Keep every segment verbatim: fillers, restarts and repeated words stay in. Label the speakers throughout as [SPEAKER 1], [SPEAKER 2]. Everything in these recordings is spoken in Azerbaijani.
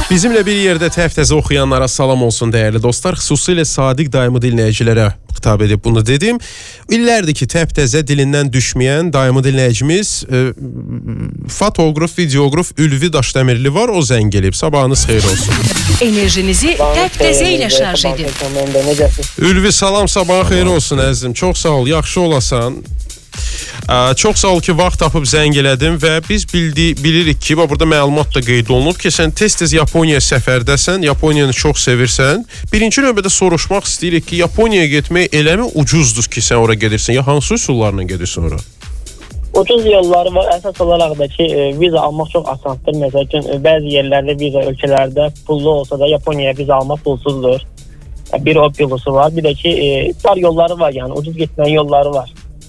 [SPEAKER 1] Bizimlə bir yerdə təftəzə oxuyanlara salam olsun dəyərli dostlar. Xüsusilə Sadiq dayımı dinləyicilərə xitab edib bunu dedim. İllərdir ki, təftəzə dilindən düşməyən dayımı dinləyicimiz e, fotoqraf, videoqraf Ülvi Daşdəmirli var. O zəng gelib. Sabahınız xeyir olsun.
[SPEAKER 2] Enerjinizi təftəzə ilə şarj edin.
[SPEAKER 1] Ülvi salam, sabahın xeyir olsun əzizim. Çox sağ ol, yaxşı olasan. Ə, çox sağ ol ki, vaxt tapıb zəng elədim və biz bildi, bilirik ki, burada məlumat da qeyd olunub ki, sən tez-tez Yaponiyaya səfərdəsən, Yaponiyanı çox sevirsən. Birinci növbədə soruşmaq istəyirik ki, Yaponiyaya getmək eləmi ucuzdur ki, sən ora gedirsən, ya hansı üsullarla gedirsən ora?
[SPEAKER 3] Ucuz yolları var, əsas olaraq da ki, e, viza almaq çox asandır. Məsəl üçün, e, bəzi yerlərdə viza ölkələrdə pullu olsa da Yaponiyaya viza almaq pulsuzdur. E, bir o pulusu var, bir də ki, e, dar yolları var, yəni ucuz getməyin yolları var.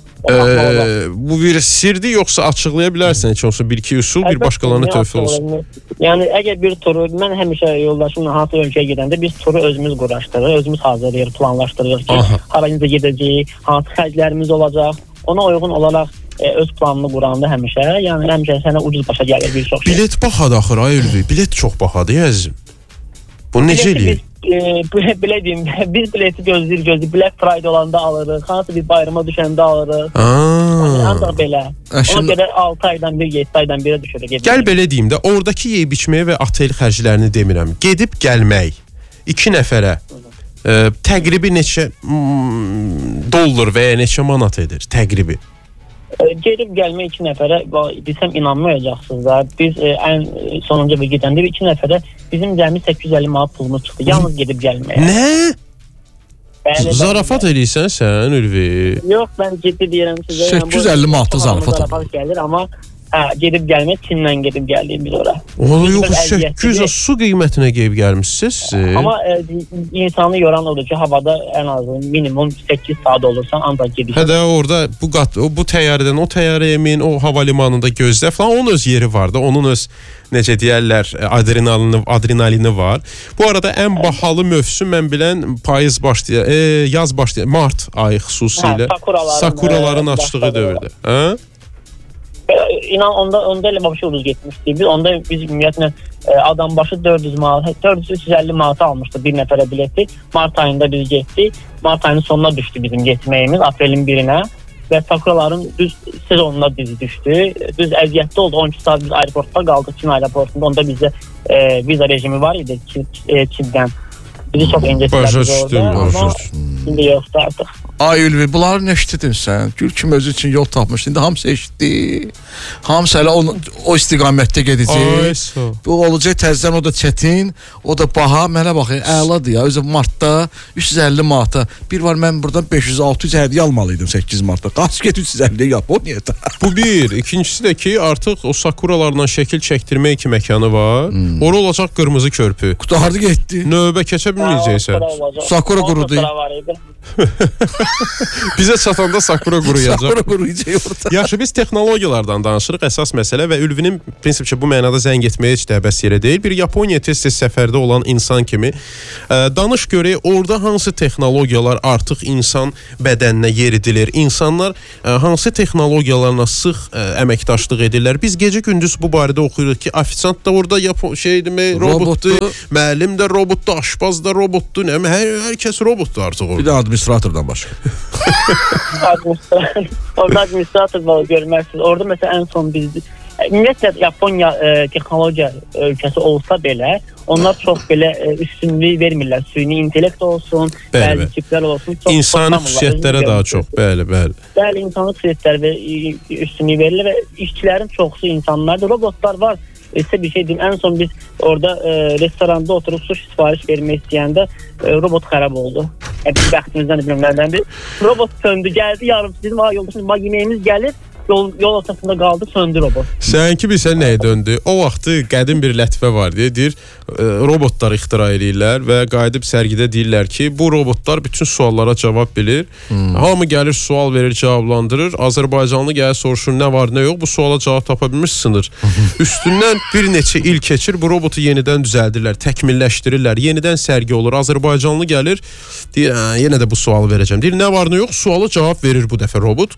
[SPEAKER 1] Ee, bu bir sirdir yoxsa açıqlaya bilərsən heç olsa bir iki üsul, bir başqalarına tövsiyə olsun.
[SPEAKER 3] Yəni əgər bir turu, mən həmişə yoldaşımla hansı ölkəyə gedəndə biz turu özümüz quraşdırırıq, özümüz hazırlayırıq, planlaşdırırıq ki, hara necə gedəcəyik, hansı xərclərimiz olacaq, ona uyğun olaraq e, öz planını quranda həmişə, yəni həmişə sənə ucuz başa gəlir bir çox şey.
[SPEAKER 1] Bilet bahadır axır ay Ülvi, bilet çox bahadır əzizim. Bunu necə eləyir?
[SPEAKER 3] E, belə deyim, biz bileti gözləyir, gözləyir, Black Friday olanda alırıq, hansı bir bayrama düşəndə alırıq. Ancaq belə. Ona görə altı aydan bir, yeddi aydan birə düşürük.
[SPEAKER 1] Gəl belə deyim də, oradakı yeyib içməyə və otel xərclərini demirəm. Gedib gəlmək iki nəfərə e, təqribi neçə mm, dollar və ya neçə manat edir təqribi?
[SPEAKER 3] Gedib gəlmək iki nəfərə, desəm inanmayacaqsınız da, biz e, ən sonuncu bir gedəndə iki nəfərə bizim cəmi səkkiz yüz əlli manat pulumuz çıxdı, yalnız gedib gəlməyə.
[SPEAKER 1] Nə?
[SPEAKER 3] Bəli,
[SPEAKER 1] zarafat eləyirsən sən Ülvi?
[SPEAKER 3] Yox, mən ciddi deyirəm sizə.
[SPEAKER 4] səkkiz yüz əlli manatda zarafat
[SPEAKER 3] zarafat gəlir, amma hə, gedib gəlmək Çindən gedib gəldik biz ora.
[SPEAKER 1] O yox, səkkiz yüz su qiymətinə gəlib gəlmişsiniz.
[SPEAKER 3] Amma e, insanı yoran odur ki, havada ən az minimum səkkiz saat olursan ancaq gedib.
[SPEAKER 1] Hə də orada bu qat, bu təyyarədən o təyyarəyə min, o hava limanında gözlə falan, onun öz yeri var da, onun öz necə deyərlər, adrenalini, adrenalini var. Bu arada ən bahalı mövsüm mən bilən payız başlayır, e, yaz başlayır, mart ayı xüsusilə.
[SPEAKER 3] Hə, sakuraların,
[SPEAKER 1] sakuraların açdığı dövrdə. Hə?
[SPEAKER 3] İnan onda onda elə başa ucuz getmişdi. Biz onda biz ümumiyyətlə e, adam başı dörd yüz manat, dörd yüz üç yüz əlli manat almışdı bir nəfərə bileti. Mart ayında biz getdik. Mart ayının sonuna düşdü bizim getməyimiz, aprelin birinə və sakuraların düz sezonuna biz düşdü. Düz əziyyətli oldu. on iki saat biz aeroportda qaldıq, Çin aeroportunda. Onda bizdə e, viza rejimi var idi Çindən. Bizi çox incəsizlədi orada. Amma indi yoxdur artıq.
[SPEAKER 4] Ay Ülvi, bunları nə eşitdin sən? Gül kimi özü üçün yol tapmış. İndi hamısı eşitdi. Hamısı hələ o, o istiqamətdə gedəcək. Bu olacaq təzədən, o da çətin, o da baha. Mənə baxın, əladır ya. Özü martda üç yüz əlli manata. Bir var, mən buradan beş yüz altı yüz hədiyyə almalıydım səkkiz martda. Qaç get üç yüz əlli Yaponiyada.
[SPEAKER 1] Bu bir. İkincisi də ki, artıq o sakuralarla şəkil çəkdirmək iki məkanı var. Hmm. Ora olacaq qırmızı körpü.
[SPEAKER 4] Qutardı getdi.
[SPEAKER 1] Növbə keçə bilməyəcəksən.
[SPEAKER 4] Sakura qurudu.
[SPEAKER 1] Bizə çatanda sakura quruyacaq.
[SPEAKER 4] Sakura quruyacaq orada.
[SPEAKER 1] Yaxşı, biz texnologiyalardan danışırıq. Əsas məsələ və Ülvinin prinsipcə bu mənada zəng etməyə heç də bəs yerə deyil. Bir Yaponiya tez-tez səfərdə olan insan kimi ə, danış görək, orada hansı texnologiyalar artıq insan bədəninə yeridilir? İnsanlar ə, hansı texnologiyalarla sıx ə, əməkdaşlıq edirlər? Biz gecə-gündüz bu barədə oxuyuruq ki, ofisiant da orada şeydir, robotdur, müəllim də robotdur, aşpaz da robotdur, nə hər, hər kəs robotdur artıq orada.
[SPEAKER 4] Bir də administratordan başqa.
[SPEAKER 3] Administrator. Orada administrator var, görmərsiniz. Orada məsələn ən son biz ümumiyyətlə Yaponiya e, texnologiya ölkəsi olsa belə, onlar çox belə e, üstünlük vermirlər. Süni intellekt olsun, bəzi tiplər olsun. Çox
[SPEAKER 1] insani xüsusiyyətlərə daha çox, bəli, bəli.
[SPEAKER 3] Bəli, insani xüsusiyyətlər və üstünlük verilir və işçilərin çoxsu insanlardır. Robotlar var. İşte bir şey diyeyim, en son biz orada e, restoranda oturup sushi sipariş vermek istəyəndə e, robot xarab oldu. E, biz bəxtimizdən bilimlərdən bir. Robot söndü, geldi yarım dedim, ha yoldaşım, yemeğimiz gelir. Yol, yol ortasında qaldı, söndü robot.
[SPEAKER 1] Sənki bilsən nəyə döndü? O vaxtı qədim bir lətifə var deyə deyir, robotlar ixtira edirlər və qayıdıb sərgidə deyirlər ki, bu robotlar bütün suallara cavab bilir. Hmm. Hamı gəlir, sual verir, cavablandırır. Azərbaycanlı gəlir, soruşur nə var, nə yox. Bu suala cavab tapa bilmiş, sınır. Üstündən bir neçə il keçir, bu robotu yenidən düzəldirlər, təkmilləşdirirlər. Yenidən sərgi olur. Azərbaycanlı gəlir, deyir, yenə də bu sualı verəcəm. Deyir, nə var, nə yox? Sualı cavab verir bu dəfə robot.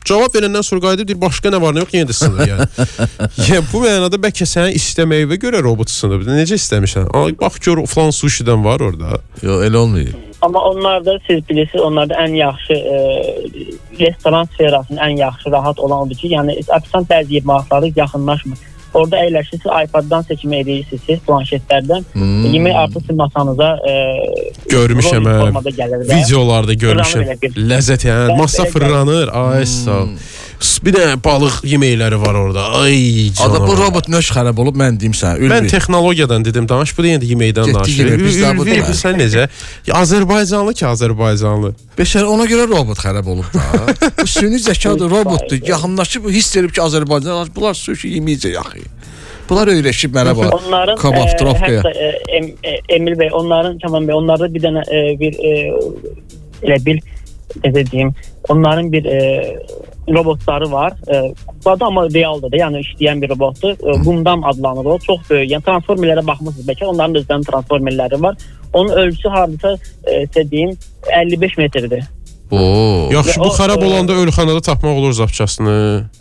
[SPEAKER 1] Cavab verəndən sonra qayıdıb deyir, başqa nə var, nə yox, yenə də sınır yəni. Yəni bu mənada bəlkə sənin istəməyinə görə robot sınır. Necə istəmişsən? Bax gör, falan sushidən var orada.
[SPEAKER 4] Yox, elə olmuyor.
[SPEAKER 3] Amma onlar da siz bilirsiniz, onlar da ən yaxşı e, restoran sferasının ən yaxşı, rahat olan odur ki, yəni apisan bəzi yeməkləri yaxınlaşmır. Orada əyləşirsiniz, iPad-dan seçim edirsiniz, siz planşetlərdən. Hmm. Yemək artıq sizin masanıza e,
[SPEAKER 1] görmüşəm, videolarda görmüşəm. Ləzzət yəni, masa fırlanır. Ay sağ ol. Bir də balıq yeməkləri var orada. Ay canım.
[SPEAKER 4] Ada bu robot nöş xarab olub, mən deyim sənə. Ülvi.
[SPEAKER 1] Mən texnologiyadan dedim, danış, bu da yenə də yeməkdən danışır. Ülvi, sən necə? Azərbaycanlı ki, Azərbaycanlı.
[SPEAKER 4] Beşər, ona görə robot xarab olub da. Bu süni zəkadır, robotdur. Yaxınlaşıb, hiss edib ki, Azərbaycan, bunlar sushi yeməyəcək yaxı. Bunlar öyrəşib mənə bax.
[SPEAKER 3] Onların,
[SPEAKER 4] kabab, trofkaya.
[SPEAKER 3] E, em, e, Emil Bey, onların, Kaman Bey, onlarda bir dənə e, bir, e, elə bir, necə deyim, onların bir e, robotları var. E, kukladı amma realdır da, yəni işləyən bir robotdur. E, Gundam adlanır o, çox böyük. Yəni transformerlərə baxmışsınız, bəlkə onların özlərinin transformerləri var. Onun ölçüsü hardasa, e, sizə deyim, əlli beş metrdir.
[SPEAKER 4] Oo.
[SPEAKER 1] Yaxşı, bu xarab olanda ölxanada tapmaq olur zapçasını.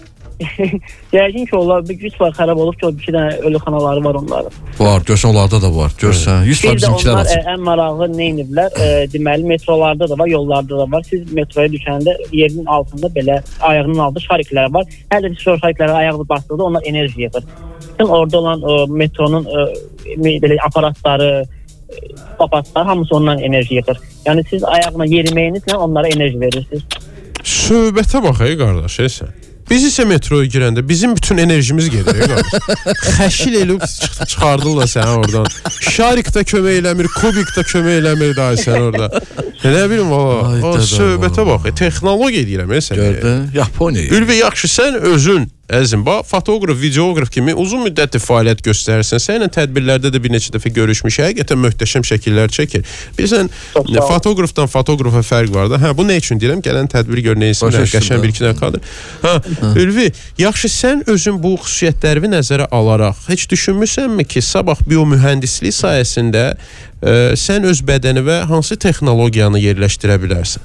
[SPEAKER 3] Yəqin ki, onlar bir güc var, xarab olub ki, o bir iki dənə ölüxanaları var onların.
[SPEAKER 4] Var, görsən onlarda da var. Görsən, yüz faiz bizimkilər
[SPEAKER 3] açıq.
[SPEAKER 4] açıq.
[SPEAKER 3] Ən maraqlı nə ediblər? E, deməli, metrolarda da var, yollarda da var. Siz metroya düşəndə yerin altında belə ayağının altında şariklər var. Hər də siz şariklərə ayağını basdırdı, onlar enerji yığır. Sizin orada olan o, metronun e, belə aparatları, papatlar hamısı ondan enerji yığır. Yəni siz ayağına yeriməyinizlə onlara enerji verirsiniz.
[SPEAKER 1] Söhbətə bax ey qardaş, ey sən. Biz isə metroya girəndə bizim bütün enerjimiz gedir, ey qardaş. Xəşil elib çıxardırlar səni oradan. Şarik də kömək eləmir, kubik də kömək eləmir daha sən orada. Nə bilim valla. O söhbətə bax, e, texnologiya deyirəm ey sən.
[SPEAKER 4] Gördün, Yaponiya.
[SPEAKER 1] Ülvi, yaxşı, sən özün əzim, bax, fotoqraf, videoqraf kimi uzun müddətli fəaliyyət göstərirsən. Səninlə tədbirlərdə də bir neçə dəfə görüşmüşük. Həqiqətən möhtəşəm şəkillər çəkir. Bilirsən, fotoqrafdan fotoqrafa fərq var da. Hə, bu nə üçün deyirəm? Gələn tədbir gör nə isimlər, qəşən bir iki dənə kadr. Hə, Ülvi, yaxşı, sən özün bu xüsusiyyətləri nəzərə alaraq heç düşünmüsənmi ki, sabah biomühəndislik sayəsində e, sən öz bədənivə hansı texnologiyanı yerləşdirə bilərsən?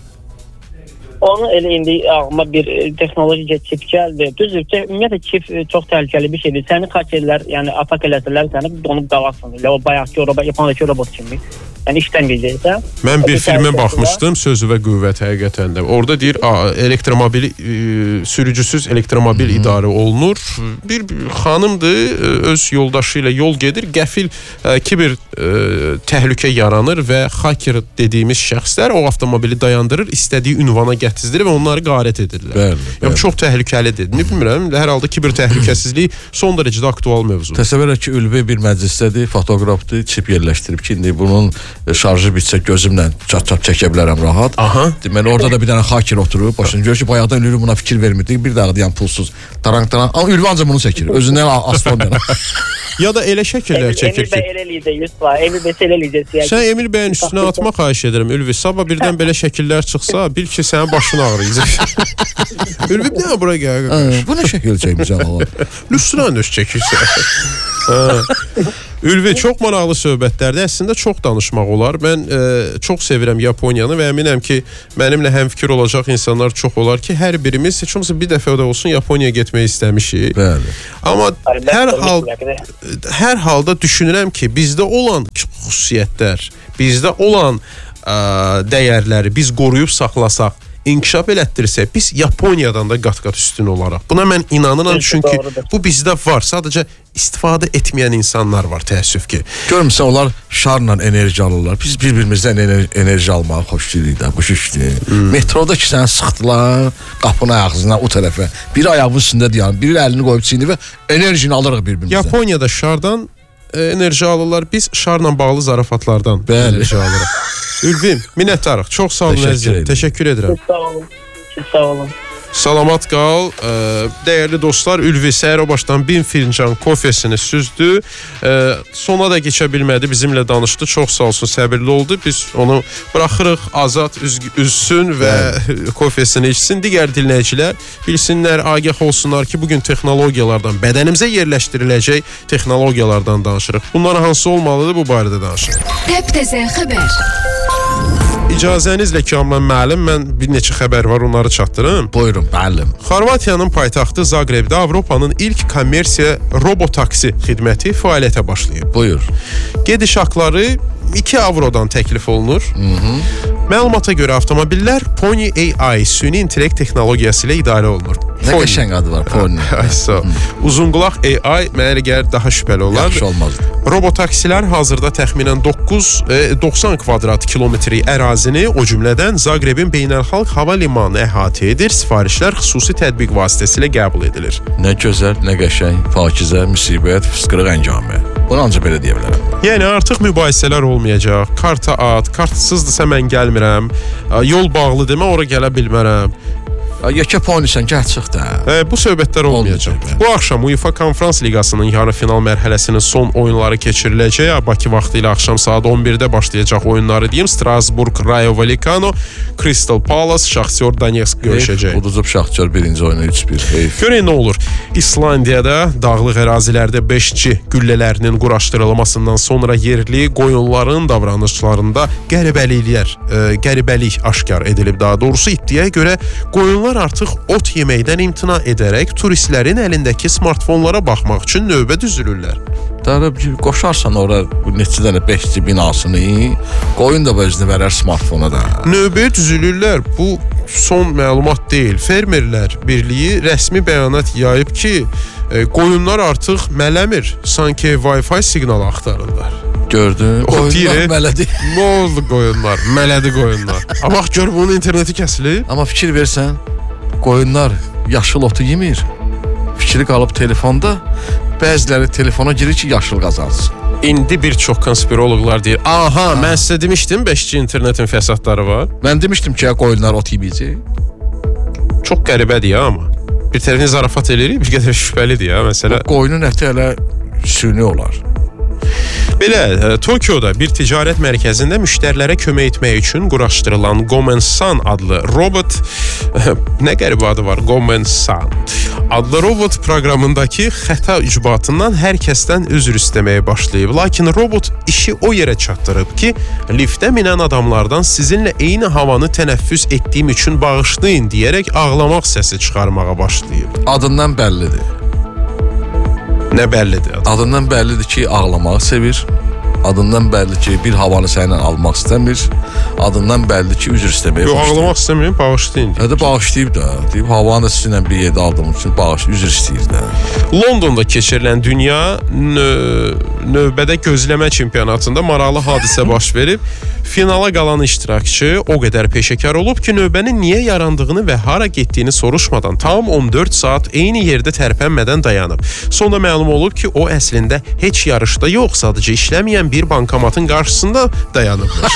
[SPEAKER 3] Onu elə indi ağlıma bir e, texnologiya çip gəldi. Düzdür ki, ümumiyyətlə çip e, çox təhlükəli bir şeydir. Səni kaçerlər, yəni atak eləsələr səni donub qalarsan. Elə o bayaqki robot, Yapondakı robot kimi. Yəni işləməyəcəksə.
[SPEAKER 1] Mən bir filmə baxmışdım, Sözü və Qüvvət, həqiqətən də. Orada deyir, elektromobil e, sürücüsüz elektromobil idarə olunur. Bir xanımdır, öz yoldaşı ilə yol gedir, qəfil e, kiber e, təhlükə yaranır və hacker dediyimiz şəxslər o avtomobili dayandırır, istədiyi ünvana gətizdirir və onları qarət edirlər.
[SPEAKER 4] Bəli, bəli.
[SPEAKER 1] Yəni çox təhlükəlidir. Nə bilmirəm, hər halda kiber təhlükəsizlik son dərəcədə aktual mövzudur.
[SPEAKER 4] Təsəvvür et ki, Ülvi bir məclisdədir, fotoqrafdır, çip yerləşdirib ki, indi bunun şarjı bitsə gözümlə çat-çat çəkə bilərəm rahat.
[SPEAKER 1] Aha.
[SPEAKER 4] Deməli orada da bir dənə hacker oturub, başını görür ki, bayaqdan Ülvi buna fikir vermirdi. Bir daha deyən pulsuz. Tarank-tarank. Amma Ülvi ancaq bunu çəkir. Özündən aslan yana.
[SPEAKER 1] Ya da elə şəkillər çəkir ki.
[SPEAKER 3] Emil Bəy elə eləyəcək, yüz var. Emil Bəy elə eləyəcək.
[SPEAKER 1] Sən Emil Bəyin üstünə atma xahiş edirəm Ülvi. Sabah birdən belə şəkillər çıxsa, bil ki, sənin başın ağrıyacaq. Ülvi bir dənə bura gəl.
[SPEAKER 4] Bu nə şəkil çəkmişəm Allah.
[SPEAKER 1] Lüstran döş çəkirsən. Ülvi, çox maraqlı söhbətlərdir. Əslində çox danışmaq olar. Mən e, çox sevirəm Yaponiyanı və əminəm ki, mənimlə həmfikir olacaq insanlar çox olar ki, hər birimiz heç olmasa bir dəfə də olsun Yaponiyaya getmək istəmişik.
[SPEAKER 4] Bəli.
[SPEAKER 1] Amma hər hal hər halda düşünürəm ki, bizdə olan xüsusiyyətlər, bizdə olan ə, dəyərləri biz qoruyub saxlasaq, inkişaf elətdirsək, biz Yaponiyadan da qat-qat üstün olaraq. Buna mən inanıram, çünki bu bizdə var. Sadəcə istifadə etməyən insanlar var, təəssüf ki.
[SPEAKER 4] Görmüsən, onlar şarla enerji alırlar. Biz bir-birimizdən enerji, enerji almağı xoşlayırıq da, bu şişdir. Hmm. Metroda ki, səni sıxdılar, qapının ağzından o tərəfə. Biri ayağının üstündə deyən, biri əlini qoyub çiynir və enerjini alırıq bir-birimizdən.
[SPEAKER 1] Yaponiyada şardan e, enerji alırlar, biz şarla bağlı zarafatlardan
[SPEAKER 4] Bəli.
[SPEAKER 1] enerji alırıq. Ülvim, minnətdarıq. Çox sağ olun əzizim. Təşəkkür edirəm.
[SPEAKER 3] Sağ olun. Sağ olun.
[SPEAKER 1] Salamat qal. Dəyərli dostlar, Ülvi səhər o başdan bin fincan kofesini süzdü. Sona da keçə bilmədi, bizimlə danışdı. Çox sağ olsun, səbirli oldu. Biz onu buraxırıq, azad üzsün və kofesini içsin. Digər dinləyicilər bilsinlər, agah olsunlar ki, bugün texnologiyalardan, bədənimizə yerləşdiriləcək texnologiyalardan danışırıq. Bunlar hansı olmalıdır, bu barədə danışırıq.
[SPEAKER 2] Təp-təzə xəbər.
[SPEAKER 1] İcazənizlə Kamran müəllim, mən bir neçə xəbər var, onları çatdırım.
[SPEAKER 4] Buyurun, müəllim.
[SPEAKER 1] Xorvatiyanın paytaxtı Zagrebdə Avropanın ilk kommersiya robotaksi xidməti fəaliyyətə başlayıb.
[SPEAKER 4] Buyur.
[SPEAKER 1] Gediş haqqları iki avrodan təklif olunur. Hı -hı. Məlumata görə avtomobillər Pony A I süni intellekt texnologiyası ilə idarə olunur.
[SPEAKER 4] Nə qəşəng adı var, Pony.
[SPEAKER 1] Uzunqulaq A I mənə gəlir daha şübhəli olar.
[SPEAKER 4] Yaxşı olmazdı.
[SPEAKER 1] Robotaksilər hazırda təxminən doxsan kvadrat kilometri ərazini, o cümlədən Zagrebin beynəlxalq hava limanı əhatə edir. Sifarişlər xüsusi tətbiq vasitəsilə qəbul edilir.
[SPEAKER 4] Nə gözəl, nə qəşəng, pakizə, müsibət, fıskırıq əncamı. Bunu ancaq belə deyə bilərəm.
[SPEAKER 1] Yəni artıq mübahisələr olmayacaq. Karta at, kartsızdırsa mən gəlmirəm. Yol bağlı demə, ora gələ bilmərəm.
[SPEAKER 4] Yekə ponisən, gəl çıx da.
[SPEAKER 1] E, bu söhbətlər olmayacaq. olmayacaq. Bu axşam UEFA Konferans Liqasının yarı final mərhələsinin son oyunları keçiriləcək. Bakı vaxtı ilə axşam saat on birdə başlayacaq oyunları deyim. Strasburg, Rayo Vallecano, Crystal Palace, Shakhtar Donetsk görüşəcək.
[SPEAKER 4] Uduzub Shakhtar birinci oyunu üç bir.
[SPEAKER 1] Görək nə olur. İslandiyada dağlıq ərazilərdə beş G güllələrinin quraşdırılmasından sonra yerli qoyunların davranışlarında qəribəliklər, e, qəribəlik aşkar edilib. Daha doğrusu iddiaya görə qoyunlar artıq ot yeməkdən imtina edərək turistlərin əlindəki smartfonlara baxmaq üçün növbə düzülürlər.
[SPEAKER 4] Darıb qoşarsan ora neçə dənə beş G binasını, qoyun da özünü verər smartfona da.
[SPEAKER 1] Növbəyə düzülürlər. Bu son məlumat deyil. Fermerlər Birliyi rəsmi bəyanat yayıb ki, e, qoyunlar artıq mələmir. Sanki Wi-Fi siqnalı axtarırlar.
[SPEAKER 4] Gördün? Qoyunlar mələdi.
[SPEAKER 1] Nə oldu qoyunlar? Mələdi qoyunlar. Amma bax gör bunun interneti kəsilib.
[SPEAKER 4] Amma fikir versən, qoyunlar yaşıl otu yemir. Fikri qalıb telefonda, bəziləri telefona girir ki, yaşıl qazansın.
[SPEAKER 1] İndi bir çox konspiroloqlar deyir, aha, ha. mən sizə demişdim beş G internetin fəsadları var.
[SPEAKER 4] Mən demişdim ki, ya qoyunlar ot yeməyəcək.
[SPEAKER 1] Çox qəribədir ya amma. Bir tərəfini zarafat eləyirik, bir qədər şübhəlidir ya məsələ.
[SPEAKER 4] Bu qoyunun əti hələ süni olar.
[SPEAKER 1] Belə, Tokyoda bir ticarət mərkəzində müştərilərə kömək etmək üçün quraşdırılan Gomen-san adlı robot, nə qəribə adı var, Gomen-san adlı robot proqramındakı xəta ucbatından hər kəsdən üzr istəməyə başlayıb. Lakin robot işi o yerə çatdırıb ki, liftə minən adamlardan sizinlə eyni havanı tənəffüs etdiyim üçün bağışlayın deyərək ağlamaq səsi çıxarmağa başlayıb.
[SPEAKER 4] Adından bəllidir.
[SPEAKER 1] Nə bəllidir? Adı?
[SPEAKER 4] Adından bəllidir ki, ağlamağı sevir. Adından bəlli ki, bir havanı səndən almaq istəmir. Adından bəlli ki, üzr istəməyə başlayır.
[SPEAKER 1] Yox, ağlamaq istəmirim, bağışlayın.
[SPEAKER 4] Hədə bağışlayıb da. Deyib, havanı da sizinlə bir yerdə aldığım üçün bağış, üzr istəyir də.
[SPEAKER 1] Londonda keçirilən dünya nö növbədə gözləmə çempionatında maraqlı hadisə baş verib. Finala qalan iştirakçı o qədər peşəkar olub ki, növbənin niyə yarandığını və hara getdiyini soruşmadan tam on dörd saat eyni yerdə tərpənmədən dayanıb. Sonra məlum olub ki, o əslində heç yarışda yox, sadəcə işləməyən bir bankomatın qarşısında dayanıbmış.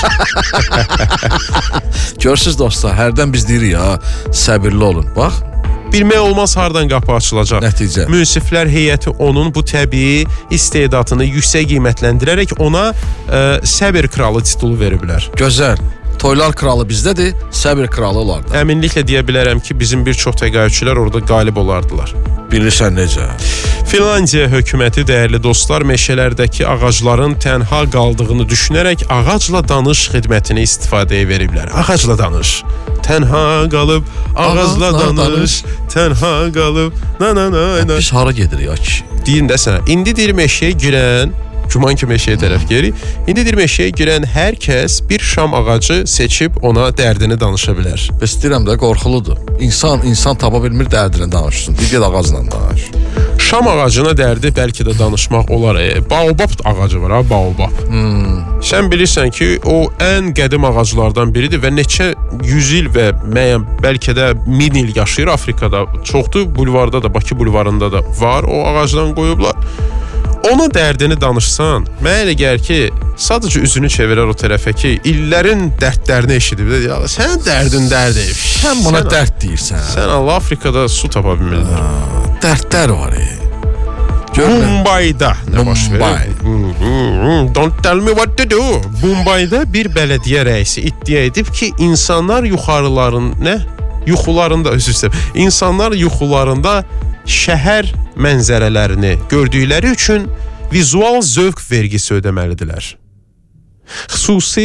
[SPEAKER 4] Görsüz dostlar, hərdən biz deyirik ya, səbirli olun. Bax,
[SPEAKER 1] bilmək olmaz hardan qapı açılacaq.
[SPEAKER 4] Nəticə.
[SPEAKER 1] Münsiflər heyəti onun bu təbii istedadını yüksək qiymətləndirərək ona ə, səbir kralı titulu veriblər.
[SPEAKER 4] Gözəl. Toylar kralı bizdədir, səbir kralı olardı.
[SPEAKER 1] Əminliklə deyə bilərəm ki, bizim bir çox təqaüdçülər orada qalib olardılar.
[SPEAKER 4] Bilirsən necə?
[SPEAKER 1] Finlandiya hökuməti, dəyərli dostlar, meşələrdəki ağacların tənha qaldığını düşünərək ağacla danış xidmətini istifadəyə veriblər. Ağacla danış. Tənha qalıb, ağacla danış, tənha qalıb, na na na na.
[SPEAKER 4] Biz hara gedirik ya kişi?
[SPEAKER 1] Deyin də sənə, indi deyir meşəyə girən, güman ki meşəyə tərəf geri, indi deyir meşəyə girən hər kəs bir şam ağacı seçib ona dərdini danışa bilər.
[SPEAKER 4] Bəs deyirəm də qorxuludur. İnsan, insan tapa bilmir dərdini danışsın. Bir ged ağacla danış.
[SPEAKER 1] Şam ağacına dərdi bəlkə də danışmaq olar. E, baobab ağacı var ha, baobab. Hmm. Sən bilirsən ki, o ən qədim ağaclardan biridir və neçə yüz il və müəyyən bəlkə də min il yaşayır Afrikada. Çoxdur, bulvarda da, Bakı bulvarında da var. O ağacdan qoyublar. Ona dərdini danışsan, mənə elə gəlir ki, sadəcə üzünü çevirər o tərəfə ki, illərin dərdlərini eşidib. Ya, sən dərdin dərdir.
[SPEAKER 4] Sən buna sən, dərd deyirsən.
[SPEAKER 1] Sən Allah Afrikada su tapa bilmirlər.
[SPEAKER 4] Dərdlər var. E.
[SPEAKER 1] Mumbay'da nə baş verir? Don't tell me what to do. Mumbay'da bir bələdiyyə rəisi iddia edib ki, insanlar yuxarıların, nə? Yuxularında, özür istəyirəm. İnsanlar yuxularında şəhər mənzərələrini gördükləri üçün vizual zövq vergisi ödəməlidirlər. Xüsusi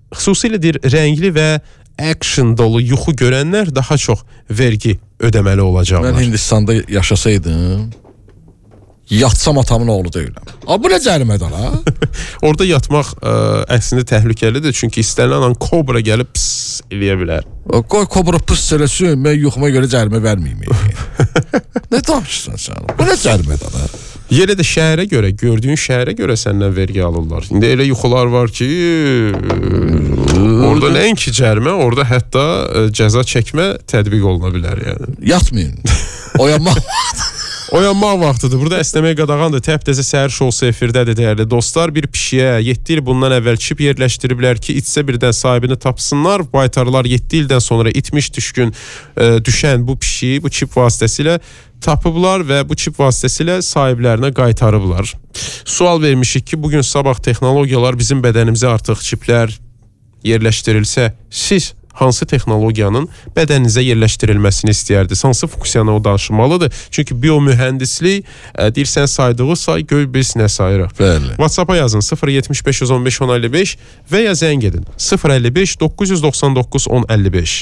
[SPEAKER 1] xüsusilə deyir, rəngli və action dolu yuxu görənlər daha çox vergi ödəməli olacaqlar.
[SPEAKER 4] Mən Hindistanda yaşasaydım, yatsam atamın oğlu deyiləm. A, bu nə cərimədir ha?
[SPEAKER 1] Orada yatmaq ə, əslində təhlükəlidir, çünki istənilən an kobra gəlib pıs eləyə bilər.
[SPEAKER 4] Qoy kobra pıs eləsin, mən yuxuma görə cərimə verməyim. Nə danışırsan sən? Bu nə cərimədir ha?
[SPEAKER 1] Yerə də şəhərə görə, gördüyün şəhərə görə səndən vergi alırlar. İndi elə yuxular var ki, orada nəinki cərimə, orada hətta ə, cəza çəkmə tətbiq oluna bilər yəni.
[SPEAKER 4] Yatmayın. Oyanmaq.
[SPEAKER 1] Oyanmaq vaxtıdır. Burada əsnəmək qadağandır. Təptəzə səhər şousu efirdədir dəyərli dostlar. Bir pişiyə yeddi il bundan əvvəl çip yerləşdiriblər ki, itsə birdən sahibini tapsınlar. Baytarlar yeddi ildən sonra itmiş düşkün ə, düşən bu pişiyi bu çip vasitəsilə tapıblar və bu çip vasitəsilə sahiblərinə qaytarıblar. Sual vermişik ki, bugün sabah texnologiyalar bizim bədənimizə artıq çiplər yerləşdirilsə, siz hansı texnologiyanın bədəninizə yerləşdirilməsini istəyərdiniz? Hansı funksiyana o danışmalıdır? Çünki biomühəndislik ə, deyirsən saydığı say, göy biz nə sayırıq?
[SPEAKER 4] Bəli.
[SPEAKER 1] WhatsApp-a yazın sıfır yetmiş beş yüz on beş on əlli beş və ya zəng edin sıfır əlli beş doqquz yüz doxsan doqquz on əlli beş.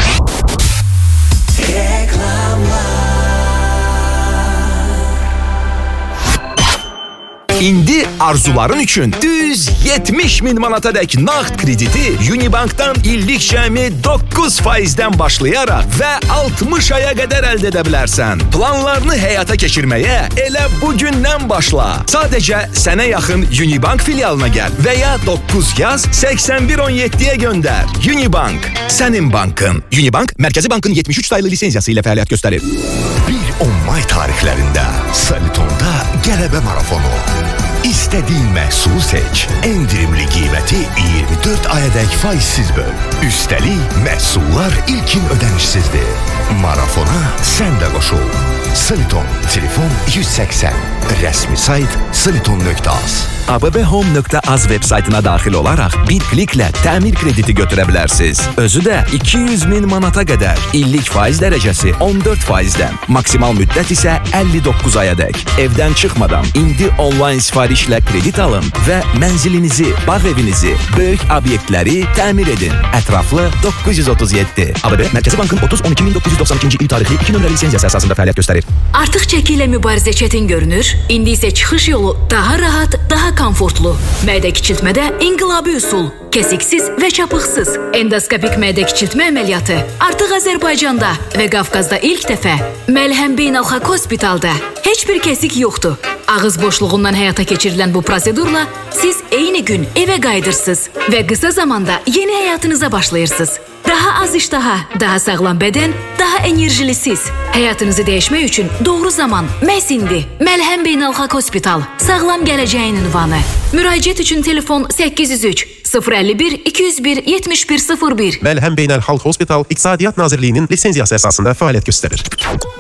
[SPEAKER 5] İndi arzuların üçün düz yetmiş min manata dək nağd krediti Unibank'dan illik cəmi doqquz faizdən başlayaraq və altmış aya qədər əldə edə bilərsən. Planlarını həyata keçirməyə elə bugündən başla. Sadəcə sənə yaxın Unibank filialına gəl və ya doqquz yaz səksən bir on yeddiyə göndər. Unibank, sənin bankın. Unibank, Mərkəzi Bankın yetmiş üç saylı lisenziyası ilə fəaliyyət göstərir.
[SPEAKER 6] bir on may tarixlərində Sanitonda qələbə marafonu. İstədiyin məhsulu seç. Endirimli qiyməti iyirmi dörd ayadək faizsiz böl. Üstəlik məhsullar ilkin ödənişsizdir. Marafona sən də qoşul. Saniton, telefon yüz səksən. Rəsmi sayt saniton nöqtə az.
[SPEAKER 5] A B B Home nöqtə az web saytına daxil olaraq bir kliklə təmir krediti götürə bilərsiniz. Özü də iki yüz min manata qədər. İllik faiz dərəcəsi on dörd faizdən. Maksimal müddət isə əlli doqquz ayadək. Evdən çıxmadan indi onlayn sifarişlə kredit alın və mənzilinizi, bağ evinizi, böyük obyektləri təmir edin. Ətraflı doqquz yüz otuz yeddi. A B B Mərkəzi Bankın otuz on iki min doqquz yüz doxsan ikinci il tarixli iki nömrəli lisenziyası əsasında fəaliyyət göstərir.
[SPEAKER 2] Artıq çəki ilə mübarizə çətin görünür. İndi isə çıxış yolu daha rahat, daha komfortlu. Mədə kiçiltmədə inqilabi üsul. Kəsiksiz və çapıqsız endoskopik mədə kiçiltmə əməliyyatı artıq Azərbaycanda və Qafqazda ilk dəfə Məlhəm Beynəlxalq Hospitalda. Heç bir kəsik yoxdur. Ağız boşluğundan həyata keçirilən bu prosedurla siz eyni gün evə qayıdırsınız və qısa zamanda yeni həyatınıza başlayırsınız. Daha az iştaha, daha sağlam bədən, daha enerjili siz. Həyatınızı dəyişmək üçün doğru zaman məhz indi. Məlhəm Beynəlxalq Hospital. Sağlam gələcəyin ünvanı. Müraciət üçün telefon səkkiz yüz üç sıfır əlli bir iki yüz bir yetmiş bir sıfır bir.
[SPEAKER 1] Məlhəm Beynəlxalq Hospital İqtisadiyyat Nazirliyinin lisenziyası əsasında fəaliyyət göstərir.